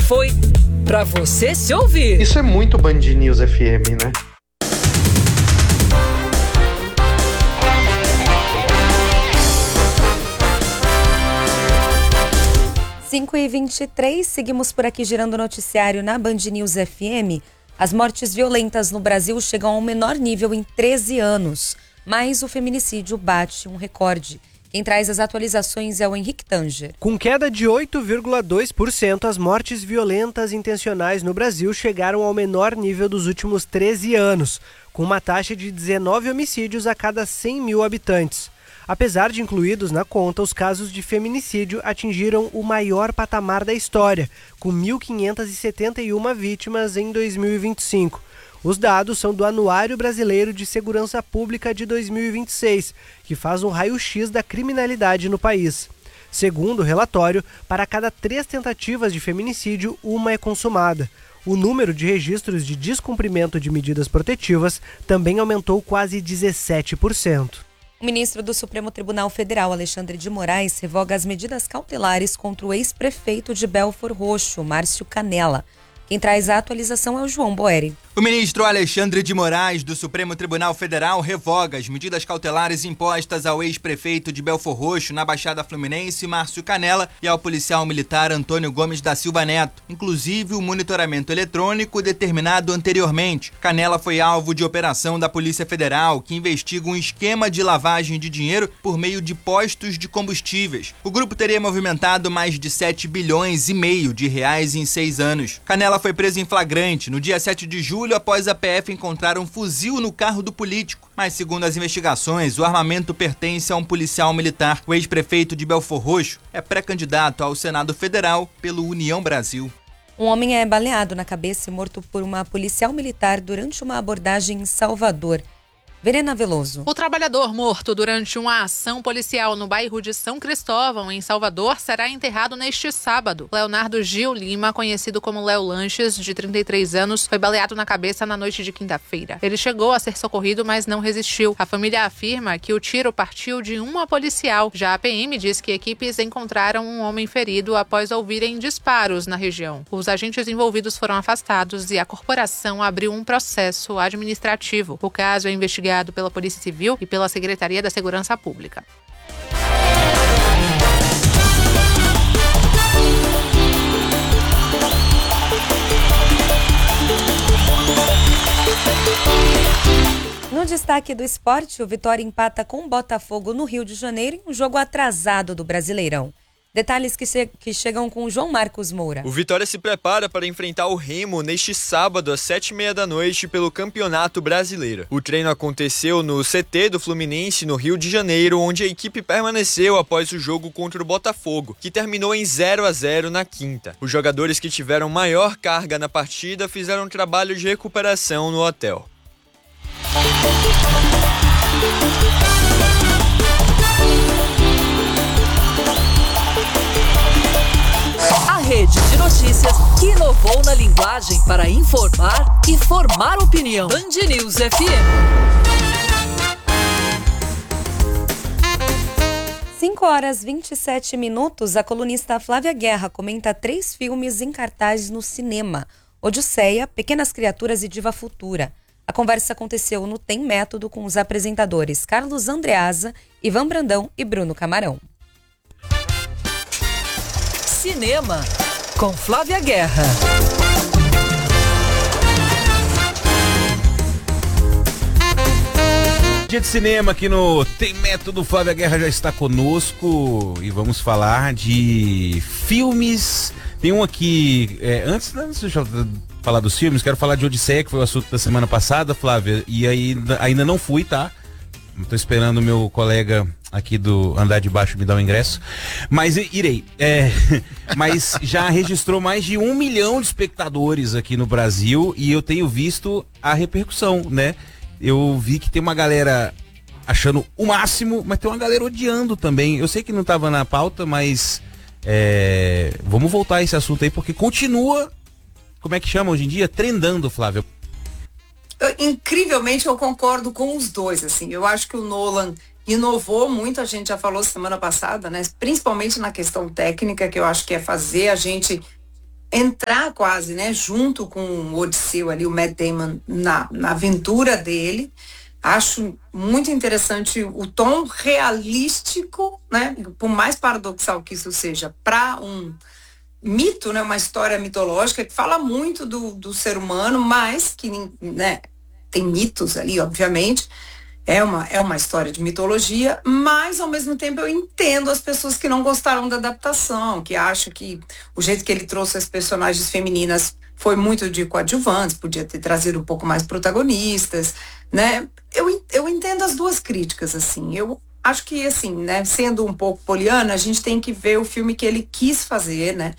foi pra você se ouvir. Isso é muito Band News FM, né? Cinco e 23, seguimos por aqui girando o noticiário na Band News FM. As mortes violentas no Brasil chegam ao menor nível em 13 anos, mas o feminicídio bate um recorde. Quem traz as atualizações é o Henrique Tanger. Com queda de 8,2%, as mortes violentas intencionais no Brasil chegaram ao menor nível dos últimos 13 anos, com uma taxa de 19 homicídios a cada 100 mil habitantes. Apesar de incluídos na conta, os casos de feminicídio atingiram o maior patamar da história, com 1.571 vítimas em 2025. Os dados são do Anuário Brasileiro de Segurança Pública de 2026, que faz um raio-x da criminalidade no país. Segundo o relatório, para cada 3 tentativas de feminicídio, uma é consumada. O número de registros de descumprimento de medidas protetivas também aumentou quase 17%. O ministro do Supremo Tribunal Federal, Alexandre de Moraes, revoga as medidas cautelares contra o ex-prefeito de Belford Roxo, Márcio Canella. Quem traz a atualização é o João Boeri. O ministro Alexandre de Moraes, do Supremo Tribunal Federal, revoga as medidas cautelares impostas ao ex-prefeito de Belford Roxo, na Baixada Fluminense, Márcio Canella, e ao policial militar Antônio Gomes da Silva Neto, inclusive o monitoramento eletrônico determinado anteriormente. Canella foi alvo de operação da Polícia Federal, que investiga um esquema de lavagem de dinheiro por meio de postos de combustíveis. O grupo teria movimentado mais de 7 bilhões e meio de reais em 6 anos. Canella foi preso em flagrante no dia 7 de julho, após a PF encontrar um fuzil no carro do político. Mas, segundo as investigações, o armamento pertence a um policial militar. O ex-prefeito de Belford Roxo é pré-candidato ao Senado Federal pelo União Brasil. Um homem é baleado na cabeça e morto por uma policial militar durante uma abordagem em Salvador. Verena Veloso. O trabalhador morto durante uma ação policial no bairro de São Cristóvão, em Salvador, será enterrado neste sábado. Leonardo Gil Lima, conhecido como Léo Lanches, de 33 anos, foi baleado na cabeça na noite de quinta-feira. Ele chegou a ser socorrido, mas não resistiu. A família afirma que o tiro partiu de uma policial. Já a PM diz que equipes encontraram um homem ferido após ouvirem disparos na região. Os agentes envolvidos foram afastados e a corporação abriu um processo administrativo. O caso é investigado pela Polícia Civil e pela Secretaria da Segurança Pública. No destaque do esporte, o Vitória empata com o Botafogo no Rio de Janeiro em um jogo atrasado do Brasileirão. Detalhes que chegam com o João Marcos Moura. O Vitória se prepara para enfrentar o Remo neste sábado às 7h30 da noite pelo Campeonato Brasileiro. O treino aconteceu no CT do Fluminense, no Rio de Janeiro, onde a equipe permaneceu após o jogo contra o Botafogo, que terminou em 0-0 na quinta. Os jogadores que tiveram maior carga na partida fizeram um trabalho de recuperação no hotel. A rede de notícias que inovou na linguagem para informar e formar opinião. Band News FM. 5h27, a colunista Flávia Guerra comenta 3 filmes em cartaz no cinema: Odisseia, Pequenas Criaturas e Diva Futura. A conversa aconteceu no Tem Método com os apresentadores Carlos Andreasa, Ivan Brandão e Bruno Camarão. Cinema, com Flávia Guerra. Dia de cinema aqui no Tem Método. Flávia Guerra já está conosco e vamos falar de filmes. Tem um aqui, antes de eu falar dos filmes, quero falar de Odisseia, que foi o assunto da semana passada, Flávia, e aí ainda não fui, tá? Estou esperando o meu colega aqui do andar de baixo me dar o ingresso, mas irei. Mas já registrou mais de 1 milhão de espectadores aqui no Brasil e eu tenho visto a repercussão, né? Eu vi que tem uma galera achando o máximo, mas tem uma galera odiando também. Eu sei que não estava na pauta, mas vamos voltar a esse assunto aí, porque continua, como é que chama hoje em dia? Trendando, Flávia. Incrivelmente eu concordo com os dois, assim. Eu acho que o Nolan inovou muito, a gente já falou semana passada, né? Principalmente na questão técnica, que eu acho que é fazer a gente entrar quase, né, junto com o Odisseu ali, o Matt Damon, na aventura dele. Acho muito interessante o tom realístico, né, por mais paradoxal que isso seja, para um mito, né, uma história mitológica que fala muito do ser humano, mas que, né, tem mitos ali, obviamente. É uma história de mitologia, mas ao mesmo tempo eu entendo as pessoas que não gostaram da adaptação, que acham que o jeito que ele trouxe as personagens femininas foi muito de coadjuvantes, podia ter trazido um pouco mais protagonistas, né? Eu entendo as duas críticas, assim. Eu acho que, assim, né, sendo um pouco poliana, a gente tem que ver o filme que ele quis fazer, né?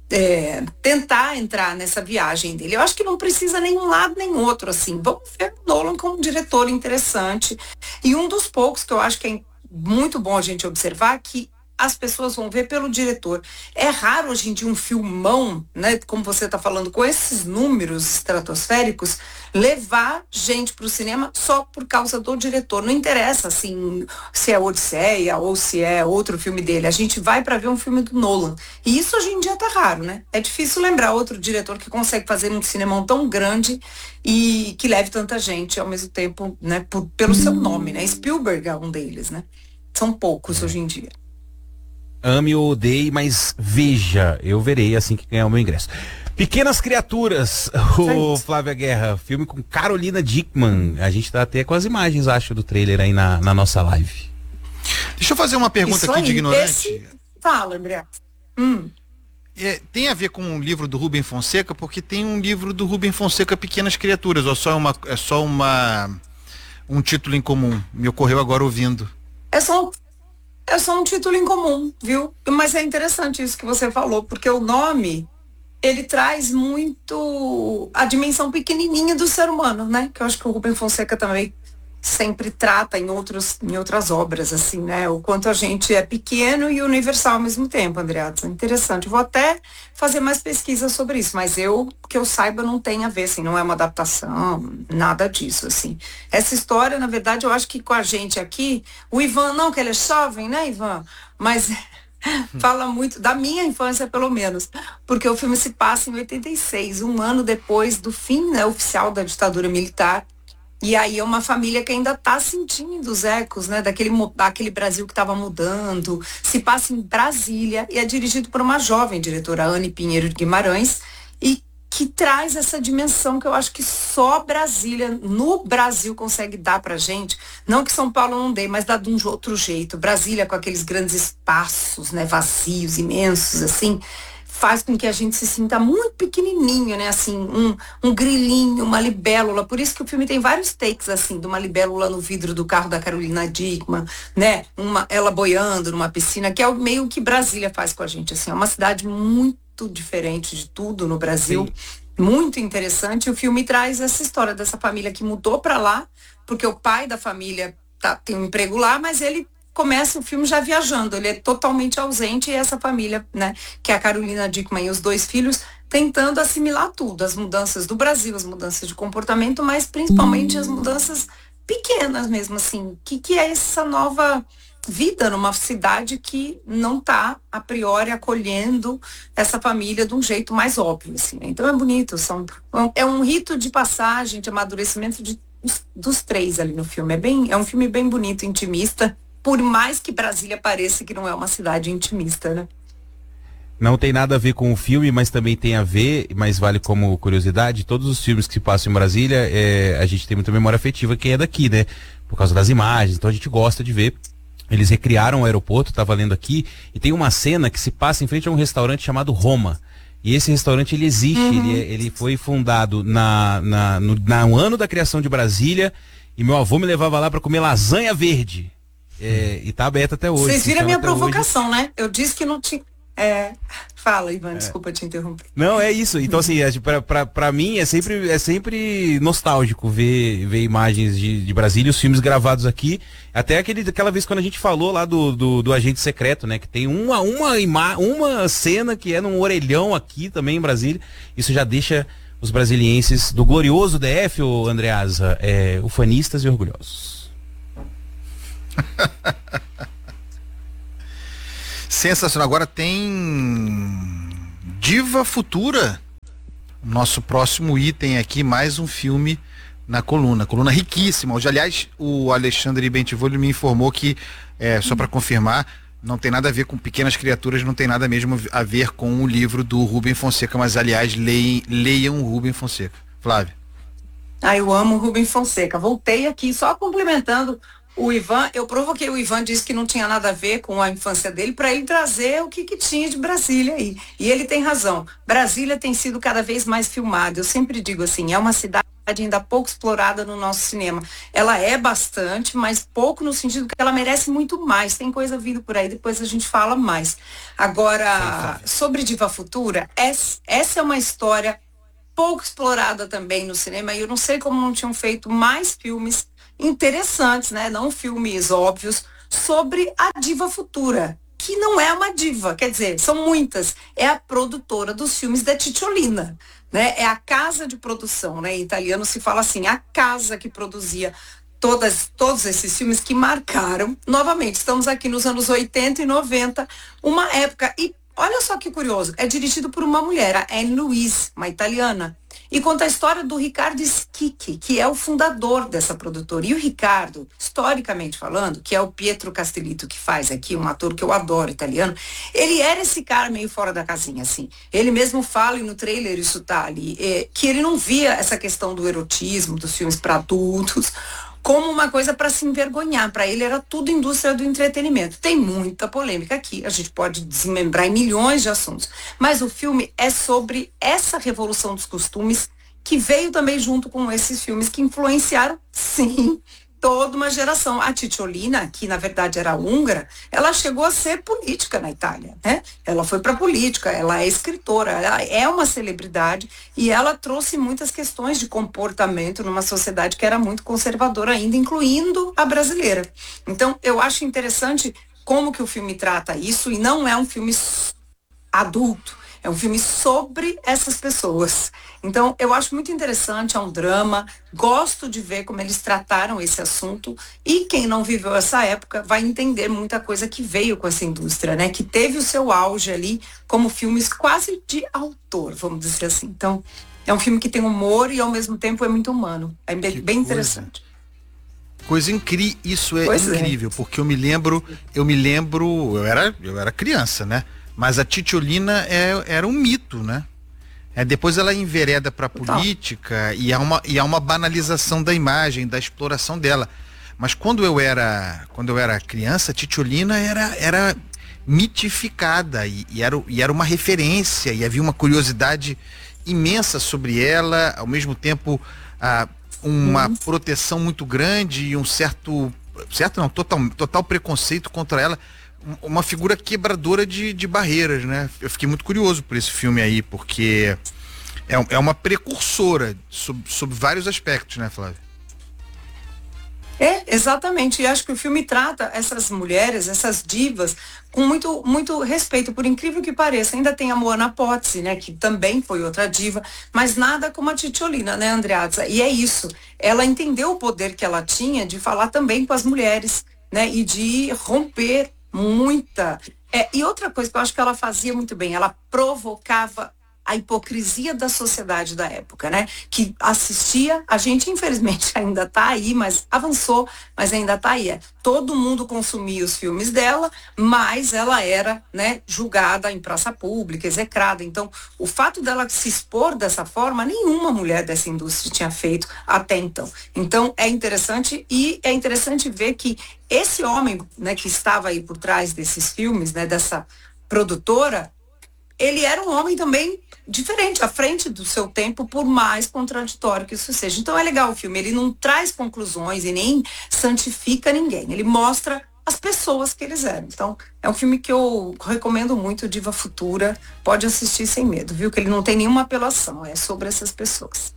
Tentar entrar nessa viagem dele. Eu acho que não precisa nem um lado nem outro, assim. Vamos ver o Nolan como um diretor interessante. E um dos poucos que eu acho que é muito bom a gente observar que as pessoas vão ver pelo diretor. É raro hoje em dia um filmão, né, como você está falando, com esses números estratosféricos, levar gente para o cinema só por causa do diretor. Não interessa, assim, se é Odisseia ou se é outro filme dele. A gente vai para ver um filme do Nolan. E isso hoje em dia tá raro, né? É difícil lembrar outro diretor que consegue fazer um cinemão tão grande e que leve tanta gente ao mesmo tempo, né, pelo seu nome, né? Spielberg é um deles, né? São poucos hoje em dia. Ame ou odeie, mas veja, eu verei assim que ganhar o meu ingresso. Pequenas Criaturas, o Flávia Guerra, filme com Carolina Dickmann. A gente tá até com as imagens, acho, do trailer aí na nossa live. Deixa eu fazer uma pergunta Isso aqui aí, de ignorante. Fala, André. Tem a ver com um livro do Rubem Fonseca, porque tem um livro do Rubem Fonseca, Pequenas Criaturas, ou é só um título em comum? Me ocorreu agora ouvindo. É só um título em comum, viu? Mas é interessante isso que você falou, porque o nome, ele traz muito a dimensão pequenininha do ser humano, né? Que eu acho que o Rubem Fonseca também sempre trata em outras obras, assim, né? O quanto a gente é pequeno e universal ao mesmo tempo, Andreata. Interessante. Vou até fazer mais pesquisa sobre isso, mas que eu saiba, não tem a ver, assim, não é uma adaptação, nada disso, assim. Essa história, na verdade, eu acho que com a gente aqui, o Ivan, não, que ele é jovem, né, Ivan? Mas fala muito da minha infância, pelo menos, porque o filme se passa em 86, um ano depois do fim, né, oficial da ditadura militar. E aí é uma família que ainda está sentindo os ecos, né, daquele Brasil que estava mudando. Se passa em Brasília e é dirigido por uma jovem diretora, Anne Pinheiro de Guimarães, e que traz essa dimensão que eu acho que só Brasília, no Brasil, consegue dar pra gente. Não que São Paulo não dê, mas dá de um outro jeito. Brasília com aqueles grandes espaços, né, vazios, imensos, assim, faz com que a gente se sinta muito pequenininho, né, assim, um grilinho, uma libélula. Por isso que o filme tem vários takes, assim, de uma libélula no vidro do carro da Carolina Dickmann, né, ela boiando numa piscina, que é o meio que Brasília faz com a gente, assim, é uma cidade muito diferente de tudo no Brasil. Sim. Muito interessante. O filme traz essa história dessa família que mudou para lá, porque o pai da família tem um emprego lá, mas ele começa o filme já viajando, ele é totalmente ausente, e essa família, né, que é a Carolina Dickmann e os 2 filhos, tentando assimilar tudo, as mudanças do Brasil, as mudanças de comportamento, mas principalmente as mudanças pequenas mesmo, assim, que é essa nova vida numa cidade que não está, a priori, acolhendo essa família de um jeito mais óbvio, assim, né? Então é bonito, é um rito de passagem, de amadurecimento dos 3 ali no filme, é um filme bem bonito, intimista, por mais que Brasília pareça que não é uma cidade intimista, né? Não tem nada a ver com o filme, mas também tem a ver, mas vale como curiosidade, todos os filmes que se passam em Brasília, a gente tem muita memória afetiva, quem é daqui, né? Por causa das imagens, então a gente gosta de ver. Eles recriaram o aeroporto, tá valendo aqui, e tem uma cena que se passa em frente a um restaurante chamado Roma. E esse restaurante, ele existe, ele foi fundado no ano da criação de Brasília, e meu avô me levava lá para comer lasanha verde. E tá aberto até hoje. Vocês viram a minha provocação, hoje, né? Eu disse que não tinha... Fala, Ivan, desculpa te interromper. Não, é isso. Então, assim, pra mim é sempre nostálgico ver imagens de Brasília, os filmes gravados aqui. Até aquela vez quando a gente falou lá do Agente Secreto, né? Que tem uma cena que é num orelhão aqui também em Brasília. Isso já deixa os brasilienses do glorioso DF, ô Andreasa, ufanistas e orgulhosos. Sensacional. Agora tem Diva Futura, nosso próximo item aqui, mais um filme na coluna riquíssima. Hoje, aliás, o Alexandre Bentivolio me informou que, só para confirmar, não tem nada a ver com Pequenas Criaturas, não tem nada mesmo a ver com o livro do Rubem Fonseca, mas aliás, leiam o Rubem Fonseca. Flávia. Eu amo o Rubem Fonseca. Voltei aqui só complementando o Ivan. Eu provoquei o Ivan, disse que não tinha nada a ver com a infância dele, para ele trazer o que tinha de Brasília aí. E ele tem razão. Brasília tem sido cada vez mais filmada. Eu sempre digo assim, é uma cidade ainda pouco explorada no nosso cinema. Ela é bastante, mas pouco no sentido que ela merece muito mais. Tem coisa vindo por aí, depois a gente fala mais. Agora, sobre Diva Futura, essa é uma história pouco explorada também no cinema, e eu não sei como não tinham feito mais filmes interessantes, né? Não filmes óbvios, sobre a Diva Futura, que não é uma diva, quer dizer, são muitas. É a produtora dos filmes da Cicciolina, né? É a casa de produção, né? Em italiano se fala assim, a casa que produzia todos esses filmes que marcaram. Novamente, estamos aqui nos anos 80 e 90, uma época, e olha só que curioso, é dirigido por uma mulher, a Anne Louise, uma italiana, e conta a história do Riccardo Schicchi, que é o fundador dessa produtora. E o Riccardo, historicamente falando, que é o Pietro Castellitto que faz aqui, um ator que eu adoro, italiano, ele era esse cara meio fora da casinha, assim. Ele mesmo fala, e no trailer isso tá ali, que ele não via essa questão do erotismo, dos filmes para adultos, como uma coisa para se envergonhar. Para ele era tudo indústria do entretenimento. Tem muita polêmica aqui, a gente pode desmembrar em milhões de assuntos, mas o filme é sobre essa revolução dos costumes que veio também junto com esses filmes que influenciaram, sim, toda uma geração. A Cicciolina, que na verdade era húngara, ela chegou a ser política na Itália, né? Ela foi para política, ela é escritora, ela é uma celebridade, e ela trouxe muitas questões de comportamento numa sociedade que era muito conservadora ainda, incluindo a brasileira. Então, eu acho interessante como que o filme trata isso, e não é um filme adulto, é um filme sobre essas pessoas. Então, eu acho muito interessante, é um drama, gosto de ver como eles trataram esse assunto, e quem não viveu essa época vai entender muita coisa que veio com essa indústria, né? Que teve o seu auge ali como filmes quase de autor, vamos dizer assim. Então, é um filme que tem humor e ao mesmo tempo é muito humano. É bem interessante. Coisa incrível, isso é incrível, porque eu me lembro, eu era criança, né? Mas a Cicciolina era um mito, né? Depois ela envereda para a política e há uma banalização da imagem, da exploração dela. Mas quando eu era criança, a Cicciolina era mitificada e era uma referência, e havia uma curiosidade imensa sobre ela, ao mesmo tempo uma proteção muito grande e um total preconceito contra ela. Uma figura quebradora de barreiras, né? Eu fiquei muito curioso por esse filme aí, porque é uma precursora sob vários aspectos, né, Flávia? Exatamente. E acho que o filme trata essas mulheres, essas divas, com muito, muito respeito, por incrível que pareça. Ainda tem a Moana Pozzi, né, que também foi outra diva, mas nada como a Cicciolina, né, Andreazza? E é isso. Ela entendeu o poder que ela tinha de falar também com as mulheres, né, e de romper muita. E outra coisa que eu acho que ela fazia muito bem, ela provocava a hipocrisia da sociedade da época, né? Que assistia, a gente infelizmente ainda está aí, mas avançou, mas ainda está aí. Todo mundo consumia os filmes dela, mas ela era, né, julgada em praça pública, execrada. Então, o fato dela se expor dessa forma, nenhuma mulher dessa indústria tinha feito até então. Então, é interessante, e é interessante ver que esse homem, né, que estava aí por trás desses filmes, né, dessa produtora, ele era um homem também diferente, à frente do seu tempo, por mais contraditório que isso seja. Então é legal o filme, ele não traz conclusões e nem santifica ninguém, ele mostra as pessoas que eles eram. Então é um filme que eu recomendo muito, Diva Futura, pode assistir sem medo, viu? Que ele não tem nenhuma apelação, é sobre essas pessoas.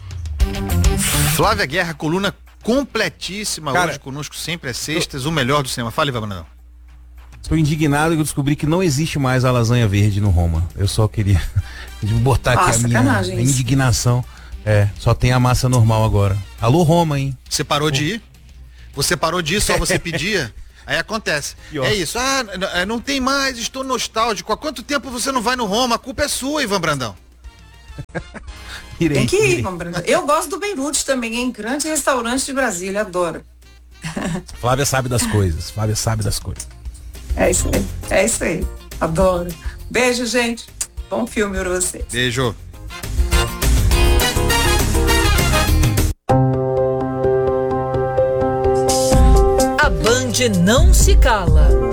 Flávia Guerra, coluna completíssima. Cara, hoje conosco, sempre às sextas, o melhor do cinema. Fala, Ivan. Estou indignado que eu descobri que não existe mais a lasanha verde no Roma. Eu só queria botar aqui a minha indignação. Só tem a massa normal agora. Alô, Roma, hein? Você parou de ir? Você parou de ir, só você pedia? Aí acontece. Pior. É isso. Não tem mais, estou nostálgico. Há quanto tempo você não vai no Roma? A culpa é sua, Ivan Brandão. Tem que ir, Ivan Brandão. Eu gosto do Beirute também, hein? Grande restaurante de Brasília, adoro. Flávia sabe das coisas. É isso aí. Adoro. Beijo, gente. Bom filme pra vocês. Beijo. A Band não se cala.